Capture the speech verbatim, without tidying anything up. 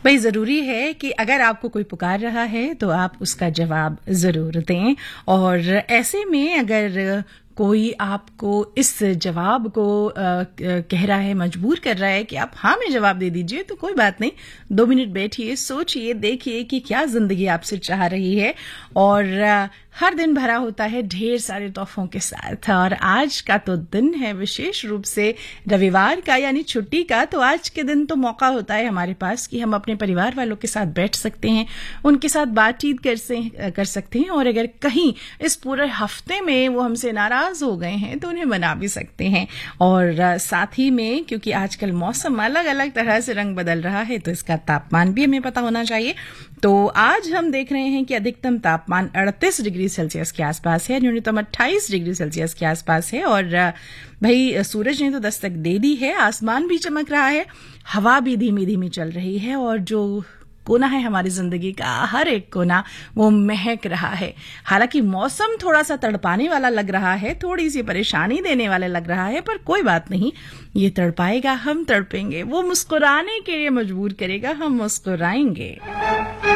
भाई ज़रूरी है कि अगर आपको कोई पुकार रहा है तो आप उसका जवाब ज़रूर दें। और ऐसे में अगर कोई आपको इस जवाब को आ, कह रहा है, मजबूर कर रहा है कि आप हाँ में जवाब दे दीजिए, तो कोई बात नहीं, दो मिनट बैठिए, सोचिए, देखिए कि क्या जिंदगी आपसे चाह रही है। और आ, हर दिन भरा होता है ढेर सारे तोहफों के साथ, और आज का तो दिन है विशेष रूप से रविवार का, यानी छुट्टी का। तो आज के दिन तो मौका होता है हमारे पास कि हम अपने परिवार वालों के साथ बैठ सकते हैं, उनके साथ बातचीत कर से कर सकते हैं। और अगर कहीं इस पूरे हफ्ते में वो हमसे नाराज हो गए हैं तो उन्हें मना भी सकते हैं। और साथ ही में क्योंकि आजकल मौसम अलग अलग तरह से रंग बदल रहा है, तो इसका तापमान भी हमें पता होना चाहिए। तो आज हम देख रहे हैं कि अधिकतम तापमान अड़तीस डिग्री सेल्सियस के आसपास है, न्यूनतम अट्ठाईस डिग्री सेल्सियस के आसपास है। और भाई सूरज ने तो दस्तक दे दी है, आसमान भी चमक रहा है, हवा भी धीमी धीमी चल रही है, और जो कोना है हमारी जिंदगी का, हर एक कोना वो महक रहा है। हालांकि मौसम थोड़ा सा तड़पाने वाला लग रहा है, थोड़ी सी परेशानी देने वाला लग रहा है, पर कोई बात नहीं, ये तड़पाएगा, हम तड़पेंगे, वो मुस्कुराने के लिए मजबूर करेगा, हम मुस्कुराएंगे।